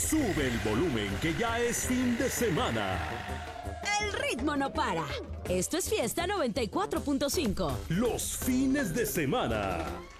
Sube el volumen que ya es fin de semana. El ritmo no para. Esto es Fiesta 94.5. Los fines de semana.